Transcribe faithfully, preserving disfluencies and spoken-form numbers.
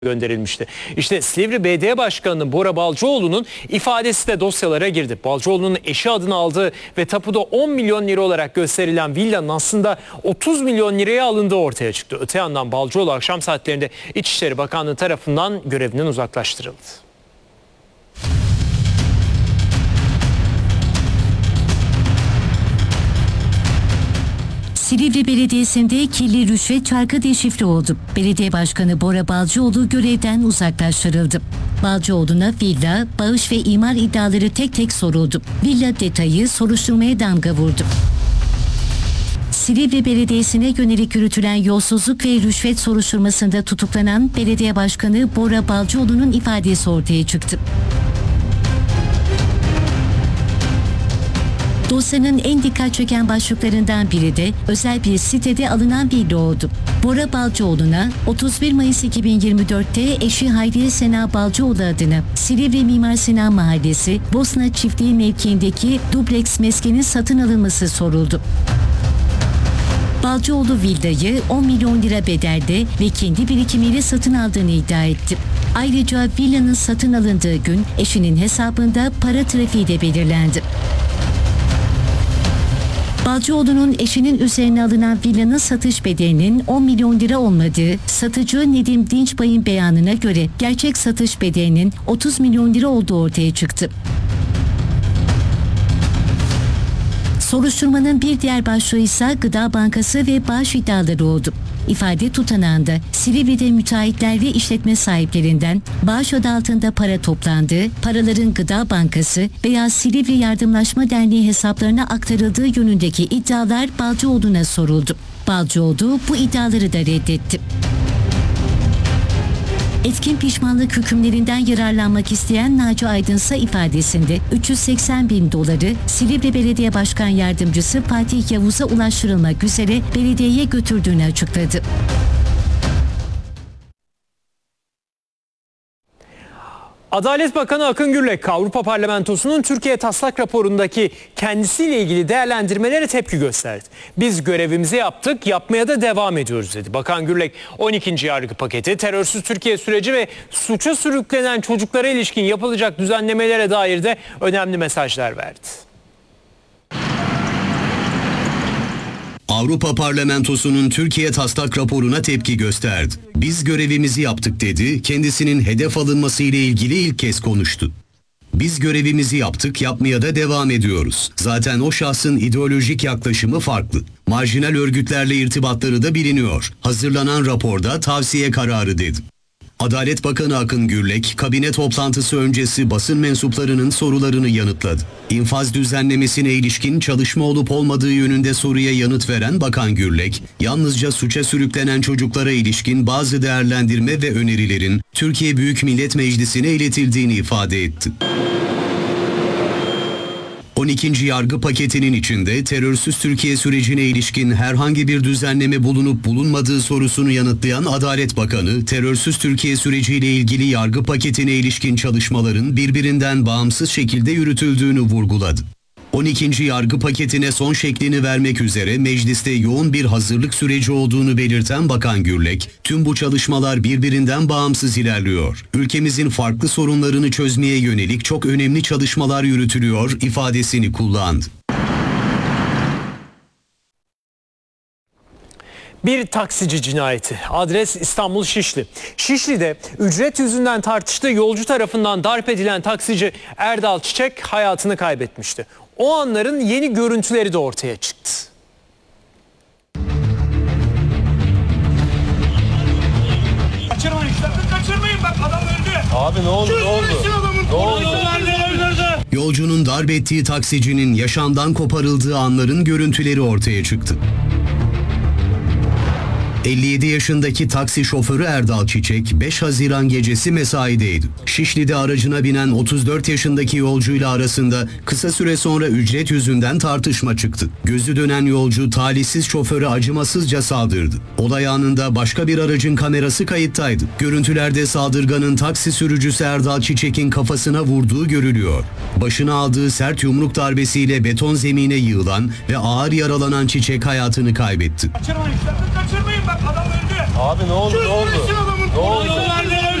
gönderilmişti. İşte Silivri Belediye Başkanı Bora Balcıoğlu'nun ifadesi de dosyalara girdi. Balcıoğlu'nun eşi adını aldığı ve tapuda on milyon lira olarak gösterilen villanın aslında otuz milyon liraya alındığı ortaya çıktı. Öte yandan Balcıoğlu akşam saatlerinde İçişleri Bakanlığı tarafından görevinden uzaklaştırıldı. Silivri Belediyesi'nde kirli rüşvet çarkı deşifre oldu. Belediye Başkanı Bora Balcıoğlu görevden uzaklaştırıldı. Balcıoğlu'na villa, bağış ve imar iddiaları tek tek soruldu. Villa detayı soruşturmaya damga vurdu. Silivri Belediyesi'ne yönelik yürütülen yolsuzluk ve rüşvet soruşturmasında tutuklanan Belediye Başkanı Bora Balcıoğlu'nun ifadesi ortaya çıktı. Dosyanın en dikkat çeken başlıklarından biri de özel bir sitede alınan villa oldu. Bora Balcıoğlu'na otuz bir Mayıs iki bin yirmi dört'te eşi Hayriye Sena Balcıoğlu adına Silivri Mimar Sinan Mahallesi Bosna Çiftliği mevkiindeki dubleks meskenin satın alınması soruldu. Balcıoğlu villayı on milyon lira bedelde ve kendi birikimiyle satın aldığını iddia etti. Ayrıca villanın satın alındığı gün eşinin hesabında para trafiği de belirlendi. Balcıoğlu'nun eşinin üzerine alınan villanın satış bedelinin on milyon lira olmadığı, satıcı Nedim Dinçbay'ın beyanına göre gerçek satış bedelinin otuz milyon lira olduğu ortaya çıktı. Soruşturmanın bir diğer başlığı ise Gıda Bankası ve bağış iddiaları oldu. İfade tutanağında Silivri'de müteahhitler ve işletme sahiplerinden bağış adı altında para toplandığı, paraların Gıda Bankası veya Silivri Yardımlaşma Derneği hesaplarına aktarıldığı yönündeki iddialar Balcıoğlu'na soruldu. Balcıoğlu bu iddiaları da reddetti. Etkin pişmanlık hükümlerinden yararlanmak isteyen Naci Aydınsa ifadesinde üç yüz seksen bin doları Silivri Belediye Başkan Yardımcısı Fatih Yavuz'a ulaştırılmak üzere belediyeye götürdüğünü açıkladı. Adalet Bakanı Akın Gürlek, Avrupa Parlamentosu'nun Türkiye taslak raporundaki kendisiyle ilgili değerlendirmelere tepki gösterdi. Biz görevimizi yaptık, yapmaya da devam ediyoruz dedi. Bakan Gürlek, on ikinci yargı paketi, terörsüz Türkiye süreci ve suça sürüklenen çocuklara ilişkin yapılacak düzenlemelere dair de önemli mesajlar verdi. Avrupa Parlamentosu'nun Türkiye taslak raporuna tepki gösterdi. Biz görevimizi yaptık dedi, kendisinin hedef alınması ile ilgili ilk kez konuştu. Biz görevimizi yaptık, yapmaya da devam ediyoruz. Zaten o şahsın ideolojik yaklaşımı farklı. Marjinal örgütlerle irtibatları da biliniyor. Hazırlanan raporda tavsiye kararı dedi. Adalet Bakanı Akın Gürlek, kabine toplantısı öncesi basın mensuplarının sorularını yanıtladı. İnfaz düzenlemesine ilişkin çalışma olup olmadığı yönünde soruya yanıt veren Bakan Gürlek, yalnızca suça sürüklenen çocuklara ilişkin bazı değerlendirme ve önerilerin Türkiye Büyük Millet Meclisi'ne iletildiğini ifade etti. on ikinci yargı paketinin içinde terörsüz Türkiye sürecine ilişkin herhangi bir düzenleme bulunup bulunmadığı sorusunu yanıtlayan Adalet Bakanı, terörsüz Türkiye süreciyle ilgili yargı paketine ilişkin çalışmaların birbirinden bağımsız şekilde yürütüldüğünü vurguladı. on ikinci yargı paketine son şeklini vermek üzere mecliste yoğun bir hazırlık süreci olduğunu belirten Bakan Gürlek, tüm bu çalışmalar birbirinden bağımsız ilerliyor. Ülkemizin farklı sorunlarını çözmeye yönelik çok önemli çalışmalar yürütülüyor ifadesini kullandı. Bir taksici cinayeti. Adres İstanbul Şişli. Şişli'de ücret yüzünden tartıştığı yolcu tarafından darp edilen taksici Erdal Çiçek hayatını kaybetmişti. O anların yeni görüntüleri de ortaya çıktı. Kaçırmayın, sakın kaçırmayın, bak adam öldü. Abi ne oldu, ne oldu? Ne oldu? Yolcunun darp ettiği taksicinin yaşamdan koparıldığı anların görüntüleri ortaya çıktı. elli yedi yaşındaki taksi şoförü Erdal Çiçek beş Haziran gecesi mesaideydi. Şişli'de aracına binen otuz dört yaşındaki yolcuyla arasında kısa süre sonra ücret yüzünden tartışma çıktı. Gözü dönen yolcu talihsiz şoföre acımasızca saldırdı. Olay anında başka bir aracın kamerası kayıttaydı. Görüntülerde saldırganın taksi sürücüsü Erdal Çiçek'in kafasına vurduğu görülüyor. Başına aldığı sert yumruk darbesiyle beton zemine yığılan ve ağır yaralanan Çiçek hayatını kaybetti. Kaçırmayın, sakın kaçırmayın, bak adam öldü. Abi ne oldu, ne oldu? Adamın Ne oldu?